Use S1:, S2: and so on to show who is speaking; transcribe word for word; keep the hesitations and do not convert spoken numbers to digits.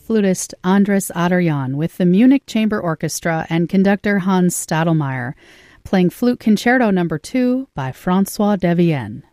S1: flutist Andres Adorjan with the Munich Chamber Orchestra and conductor Hans Stadelmeier, playing Flute Concerto Number two by François Devienne.